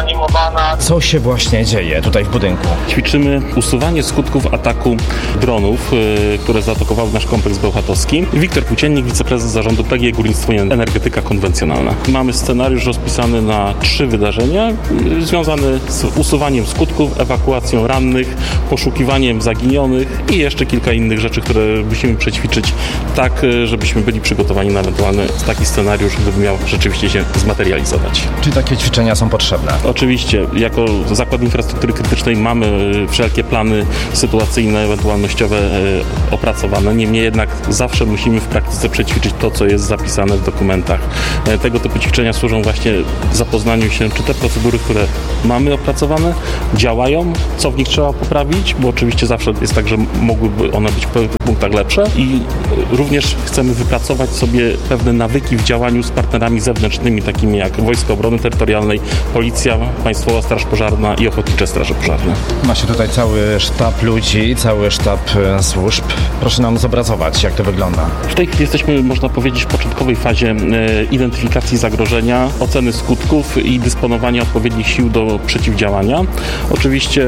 animowana. Co się właśnie dzieje tutaj w budynku? Ćwiczymy usuwanie skutków ataku dronów, które zaatakowały nasz kompleks bełchatowski. Wiktor Płóciennik, wiceprezes zarządu PGE Górnictwo i Energetyka Konwencjonalna. Mamy scenariusz rozpisany na 3 wydarzenia związane z usuwaniem skutków, ewakuacją rannych, poszukiwaniem zaginionych i jeszcze kilka innych rzeczy, które musimy przećwiczyć tak, żebyśmy byli przygotowani na ewentualny taki scenariusz, gdyby miał rzeczywiście się zmaterializować. Czy takie ćwiczenia są potrzebne? Oczywiście, jako Zakład Infrastruktury Krytycznej mamy wszelkie plany sytuacyjne, ewentualnościowe opracowane. Niemniej jednak zawsze musimy w praktyce przećwiczyć to, co jest zapisane w dokumentach. Tego typu ćwiczenia służą właśnie zapoznaniu się, czy te procedury, które mamy opracowane, działają, co w nich trzeba poprawić, bo oczywiście zawsze jest tak, że mogłyby one być w pewnych punktach lepsze i również chcemy wypracować sobie pewne nawyki w działaniu z partnerami zewnętrznymi, takimi jak Wojsko Obrony Terytorialnej, Policja, Państwowa Straż Pożarna i Ochotnicze Straże Pożarne. Ma się tutaj cały sztab ludzi, cały sztab służb. Proszę nam zobrazować, jak to wygląda. W tej chwili jesteśmy, można powiedzieć, w początkowej fazie identyfikacji zagrożenia, oceny skutków i dysponowania odpowiednich sił do przeciwdziałania. Oczywiście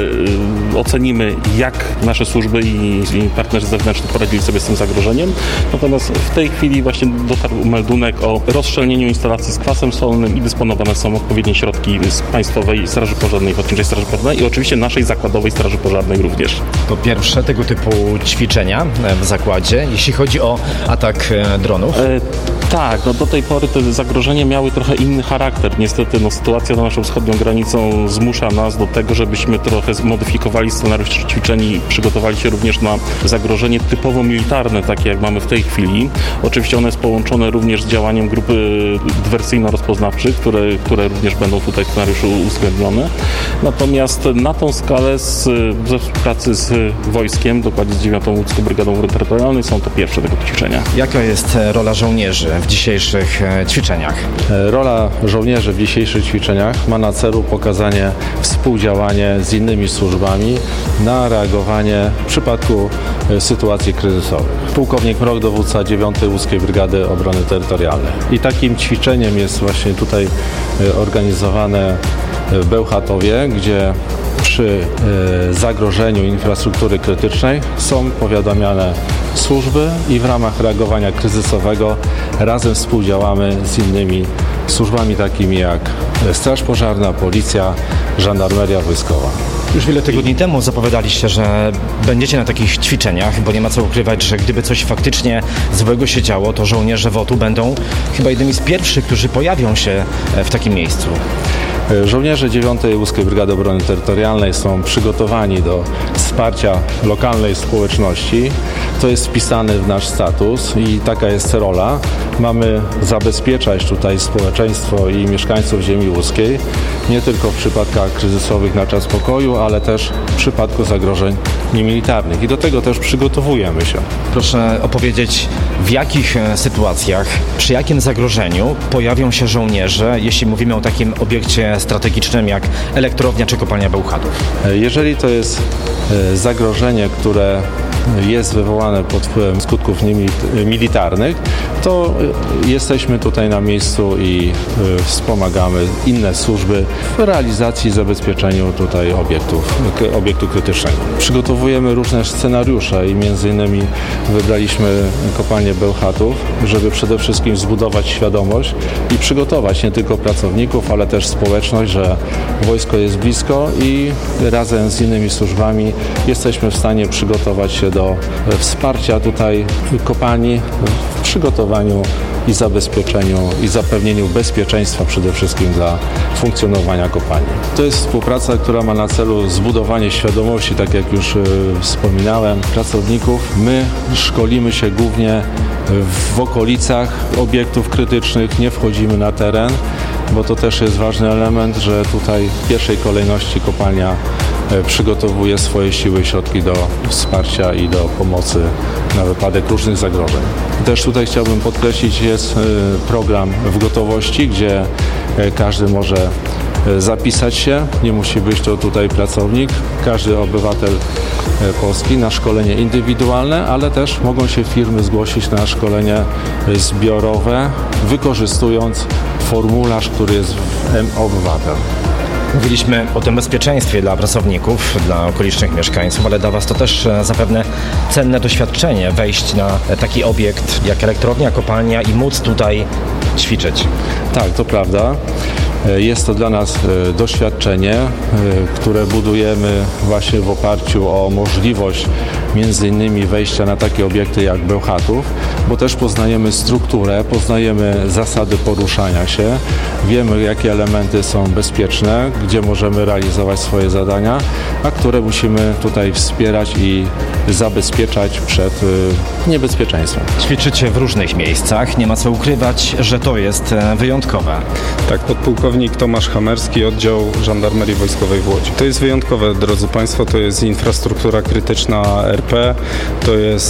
ocenimy, jak nasze służby i partnerzy zewnętrzni poradzili sobie z tym zagrożeniem. Natomiast w tej chwili właśnie dotarł meldunek o rozszczelnieniu instalacji z kwasem solnym i dysponowane są odpowiednie środki z Państwowej Straży Pożarnej, Ochotniczej Straży Pożarnej i oczywiście naszej Zakładowej Straży Pożarnej również. To pierwsze tego typu ćwiczenia w zakładzie, jeśli chodzi o atak dronów? Tak, do tej pory te zagrożenia miały trochę inny charakter. Niestety sytuacja za naszą wschodnią granicą zmusza nas do tego, żebyśmy trochę zmodyfikowali scenariusz ćwiczeń i przygotowali się również na zagrożenie typowo militarne, takie jak mamy w tej chwili. Oczywiście one jest połączone również z działaniem grupy dywersyjno-rozpoznawczych, które również będą tutaj w scenariuszu uwzględnione. Natomiast na tą skalę ze współpracy z wojskiem, dokładnie z 9. Łódzką Brygadą Obrony Terytorialnej, są to pierwsze tego ćwiczenia. Jaka jest rola żołnierzy w dzisiejszych ćwiczeniach? Rola żołnierzy w dzisiejszych ćwiczeniach ma na celu pokazanie współdziałania z innymi służbami na reagowanie w przypadku sytuacji kryzysowych. Pułkownik Mrok, dowódca 9. Łódzkiej Brygady Obrony Terytorialnej. I takim ćwiczeniem jest właśnie tutaj organizowane w Bełchatowie, gdzie przy zagrożeniu infrastruktury krytycznej są powiadamiane służby i w ramach reagowania kryzysowego razem współdziałamy z innymi służbami takimi jak Straż Pożarna, Policja, Żandarmeria Wojskowa. Już wiele tygodni temu zapowiadaliście, że będziecie na takich ćwiczeniach, bo nie ma co ukrywać, że gdyby coś faktycznie złego się działo, to żołnierze WOT-u będą chyba jednymi z pierwszych, którzy pojawią się w takim miejscu. Żołnierze 9. Łódzkiej Brygady Obrony Terytorialnej są przygotowani do wsparcia lokalnej społeczności. To jest wpisane w nasz status i taka jest rola. Mamy zabezpieczać tutaj społeczeństwo i mieszkańców ziemi łódzkiej, nie tylko w przypadkach kryzysowych na czas pokoju, ale też w przypadku zagrożeń niemilitarnych. I do tego też przygotowujemy się. Proszę opowiedzieć, w jakich sytuacjach, przy jakim zagrożeniu pojawią się żołnierze, jeśli mówimy o takim obiekcie strategicznym jak elektrownia czy kopalnia Bełchatów? Jeżeli to jest zagrożenie, które jest wywołane pod wpływem skutków militarnych, to jesteśmy tutaj na miejscu i wspomagamy inne służby w realizacji i zabezpieczeniu tutaj obiektu krytycznego. Przygotowujemy różne scenariusze i między innymi wybraliśmy kopalnię Bełchatów, żeby przede wszystkim zbudować świadomość i przygotować nie tylko pracowników, ale też społeczność, że wojsko jest blisko i razem z innymi służbami jesteśmy w stanie przygotować się do wsparcia tutaj kopalni w przygotowaniu i zabezpieczeniu i zapewnieniu bezpieczeństwa przede wszystkim dla funkcjonowania kopalni. To jest współpraca, która ma na celu zbudowanie świadomości, tak jak już wspominałem, pracowników. My szkolimy się głównie w okolicach obiektów krytycznych, nie wchodzimy na teren, bo to też jest ważny element, że tutaj w pierwszej kolejności kopalnia przygotowuje swoje siły i środki do wsparcia i do pomocy na wypadek różnych zagrożeń. Też tutaj chciałbym podkreślić, jest program w gotowości, gdzie każdy może zapisać się, nie musi być to tutaj pracownik, każdy obywatel Polski na szkolenie indywidualne, ale też mogą się firmy zgłosić na szkolenie zbiorowe, wykorzystując formularz, który jest w mObywatel. Mówiliśmy o tym bezpieczeństwie dla pracowników, dla okolicznych mieszkańców, ale dla Was to też zapewne cenne doświadczenie wejść na taki obiekt jak elektrownia, kopalnia i móc tutaj ćwiczyć. Tak, to prawda. Jest to dla nas doświadczenie, które budujemy właśnie w oparciu o możliwość między innymi wejścia na takie obiekty jak Bełchatów, bo też poznajemy strukturę, poznajemy zasady poruszania się, wiemy jakie elementy są bezpieczne, gdzie możemy realizować swoje zadania, a które musimy tutaj wspierać i zabezpieczać przed niebezpieczeństwem. Ćwiczycie w różnych miejscach, nie ma co ukrywać, że to jest wyjątkowe. Tak, podpułkownik Tomasz Hamerski, oddział Żandarmerii Wojskowej w Łodzi. To jest wyjątkowe, drodzy Państwo, to jest infrastruktura krytyczna RP, to jest